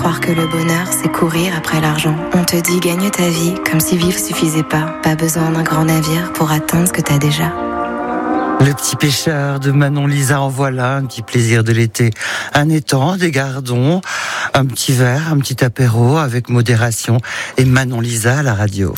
croire que le bonheur, c'est courir après l'argent. On te dit gagne ta vie comme si vivre suffisait pas. Pas besoin d'un grand navire pour atteindre ce que t'as déjà. Le petit pêcheur de Manon Lisa, en voilà un petit plaisir de l'été. Un étang, des gardons, un petit verre, un petit apéro avec modération et Manon Lisa à la radio.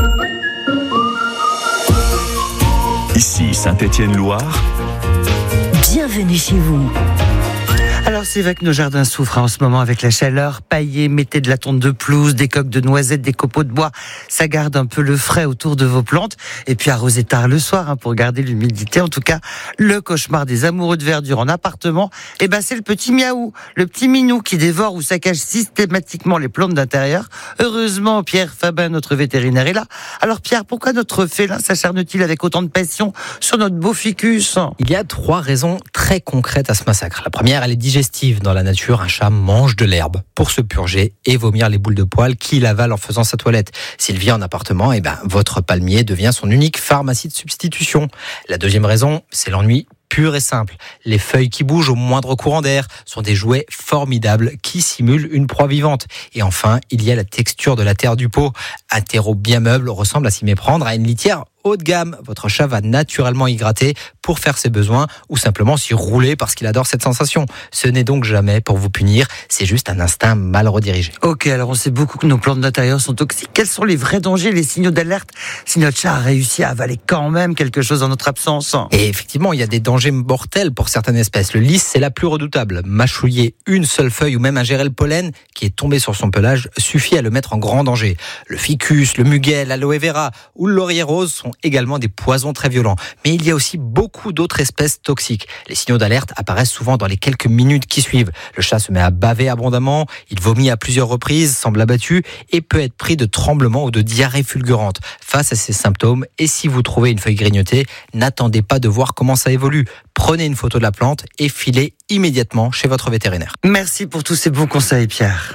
Ici Saint-Étienne-Loire. Bienvenue chez vous. Alors c'est vrai que nos jardins souffrent en ce moment avec la chaleur. Paillez, mettez de la tonte de pelouse, des coques de noisettes, des copeaux de bois. Ça garde un peu le frais autour de vos plantes. Et puis arrosez tard le soir pour garder l'humidité. En tout cas, le cauchemar des amoureux de verdure en appartement, c'est le petit miaou, le petit minou qui dévore ou saccage systématiquement les plantes d'intérieur. Heureusement, Pierre Fabin, notre vétérinaire, est là. Alors Pierre, pourquoi notre félin s'acharne-t-il avec autant de passion sur notre beau ficus ? Il y a 3 raisons très concrètes à ce massacre. La première, elle est digestive. Dans la nature, un chat mange de l'herbe pour se purger et vomir les boules de poils qu'il avale en faisant sa toilette. S'il vit en appartement, votre palmier devient son unique pharmacie de substitution. La deuxième raison, c'est l'ennui pur et simple. Les feuilles qui bougent au moindre courant d'air sont des jouets formidables qui simulent une proie vivante. Et enfin, il y a la texture de la terre du pot. Un terreau bien meuble ressemble à s'y méprendre à une litière haut de gamme. Votre chat va naturellement y gratter pour faire ses besoins ou simplement s'y rouler parce qu'il adore cette sensation. Ce n'est donc jamais pour vous punir, c'est juste un instinct mal redirigé. Ok, alors on sait beaucoup que nos plantes d'intérieur sont toxiques. Quels sont les vrais dangers, les signaux d'alerte si notre chat a réussi à avaler quand même quelque chose en notre absence ? Et effectivement, il y a des dangers mortels pour certaines espèces. Le lys, c'est la plus redoutable. Mâchouiller une seule feuille ou même ingérer le pollen qui est tombé sur son pelage suffit à le mettre en grand danger. Le ficus, le muguet, l'aloe vera ou le laurier rose sont également des poisons très violents. Mais il y a aussi beaucoup d'autres espèces toxiques. Les signaux d'alerte apparaissent souvent dans les quelques minutes qui suivent. Le chat se met à baver abondamment, il vomit à plusieurs reprises, semble abattu et peut être pris de tremblements ou de diarrhée fulgurante. Face à ces symptômes, et si vous trouvez une feuille grignotée, n'attendez pas de voir comment ça évolue. Prenez une photo de la plante et filez immédiatement chez votre vétérinaire. Merci pour tous ces bons conseils, Pierre.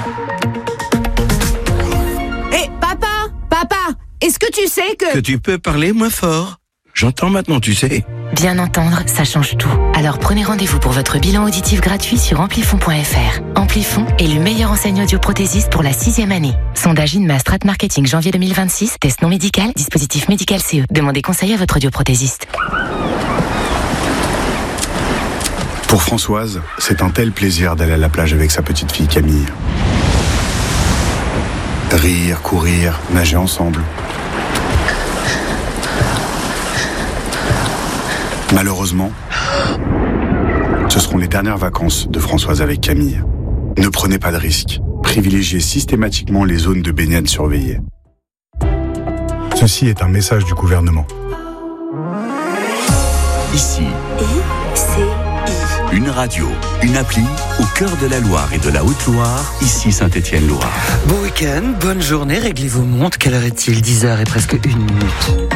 Papa, est-ce que tu sais que tu peux parler moins fort? J'entends maintenant, tu sais. Bien entendre, ça change tout. Alors prenez rendez-vous pour votre bilan auditif gratuit sur amplifon.fr. Amplifon est le meilleur enseigne audioprothésiste pour la 6e année. Sondage INMA Strat Marketing janvier 2026. Test non médical, dispositif médical CE. Demandez conseil à votre audioprothésiste. Pour Françoise, c'est un tel plaisir d'aller à la plage avec sa petite fille Camille. Rire, courir, nager ensemble. Malheureusement, ce seront les dernières vacances de Françoise avec Camille. Ne prenez pas de risques. Privilégiez systématiquement les zones de baignade surveillées. Ceci est un message du gouvernement. Ici, une radio, une appli au cœur de la Loire et de la Haute-Loire, ici Saint-Étienne-Loire. Bon week-end, bonne journée, réglez vos montres. Quelle heure est-il ? 10h et presque 1 minute.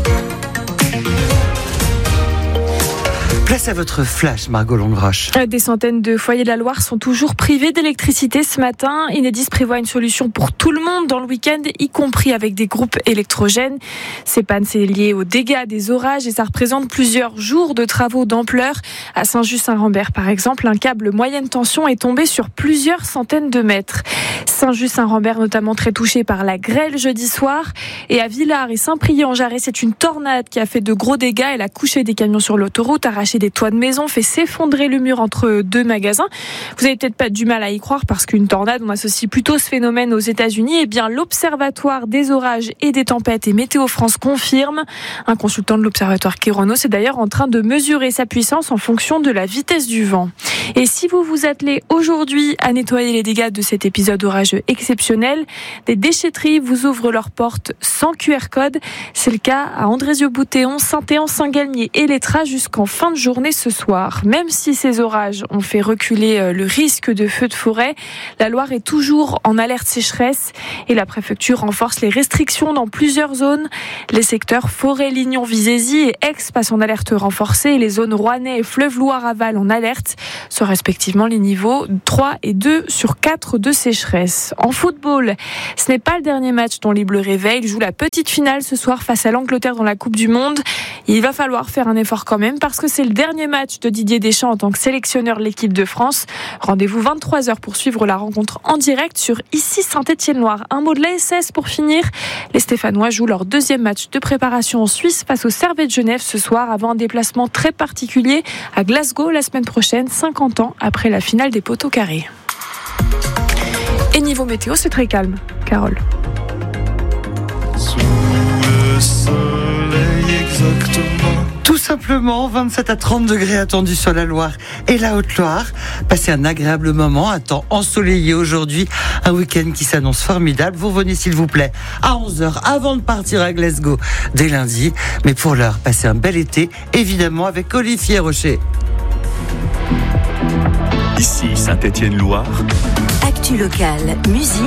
Place à votre flash, Margot Longroche. Des centaines de foyers de la Loire sont toujours privés d'électricité ce matin. Enedis prévoit une solution pour tout le monde dans le week-end, y compris avec des groupes électrogènes. Ces pannes, c'est lié aux dégâts des orages et ça représente plusieurs jours de travaux d'ampleur. À Saint-Just-Saint-Rambert, par exemple, un câble moyenne tension est tombé sur plusieurs centaines de mètres. Saint-Just-Saint-Rambert, notamment très touché par la grêle jeudi soir. Et à Villars et Saint-Priest-en-Jarret, c'est une tornade qui a fait de gros dégâts. Elle a couché des camions sur l'autoroute, arraché des toits de maison, fait s'effondrer le mur entre 2 magasins. Vous avez peut-être pas du mal à y croire parce qu'une tornade, on associe plutôt ce phénomène aux États-Unis. Eh bien, l'Observatoire des orages et des tempêtes et Météo France confirme. Un consultant de l'Observatoire Kéronos est d'ailleurs en train de mesurer sa puissance en fonction de la vitesse du vent. Et si vous vous attelez aujourd'hui à nettoyer les dégâts de cet épisode orageux exceptionnel, des déchetteries vous ouvrent leurs portes sans QR code. C'est le cas à Andrézieux-Boutéon, Saint-Éan, Saint-Galmier et Letras jusqu'en fin de journée ce soir. Même si ces orages ont fait reculer le risque de feux de forêt, la Loire est toujours en alerte sécheresse et la préfecture renforce les restrictions dans plusieurs zones. Les secteurs Forêt, Lignon, Visézy et Aix passent en alerte renforcée et les zones Rouennais et Fleuve-Loire-Aval en alerte, sont respectivement les niveaux 3 et 2 sur 4 de sécheresse. En football, ce n'est pas le dernier match dont les Bleus réveillent. Ils jouent la petite finale ce soir face à l'Angleterre dans la Coupe du Monde. Il va falloir faire un effort quand même parce que c'est le le dernier match de Didier Deschamps en tant que sélectionneur de l'équipe de France. Rendez-vous 23h pour suivre la rencontre en direct sur ici Saint-Étienne-Loire. Un mot de l'ASS pour finir. Les Stéphanois jouent leur deuxième match de préparation en Suisse face au Servette de Genève ce soir avant un déplacement très particulier à Glasgow la semaine prochaine, 50 ans après la finale des poteaux carrés. Et niveau météo, c'est très calme. Carole. Sous le soleil exactement. Tout simplement, 27 à 30 degrés attendus sur la Loire et la Haute-Loire. Passez un agréable moment, un temps ensoleillé aujourd'hui, un week-end qui s'annonce formidable. Vous revenez s'il vous plaît à 11h avant de partir à Glasgow dès lundi. Mais pour l'heure, passez un bel été, évidemment avec Olivier Rocher. Ici Saint-Étienne-Loire. Actu locale, musique.